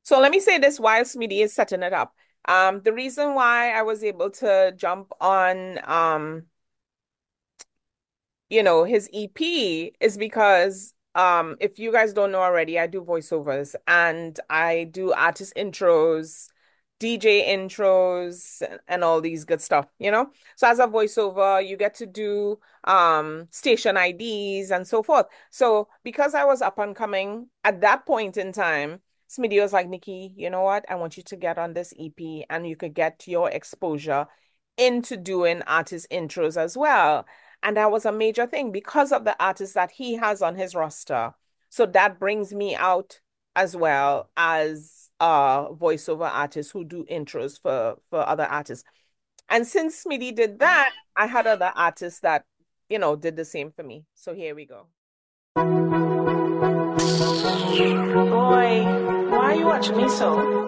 So let me say this while Smitty is setting it up. The reason why I was able to jump on his EP is because if you guys don't know already, I do voiceovers and I do artist intros, DJ intros, and all these good stuff. So as a voiceover, you get to do station IDs and so forth. So because I was up and coming at that point in time, Smitty was like, Nikki, you know what? I want you to get on this EP and you could get your exposure into doing artist intros as well. And that was a major thing because of the artists that he has on his roster. So that brings me out as well as voiceover artists who do intros for other artists. And since Smitty did that, I had other artists that, did the same for me. So here we go. Boy, why are you watching me so?